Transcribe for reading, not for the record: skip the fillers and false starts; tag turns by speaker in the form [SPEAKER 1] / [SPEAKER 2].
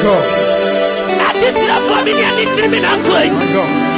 [SPEAKER 1] God.
[SPEAKER 2] I did it for me and it's me not good.
[SPEAKER 1] My God.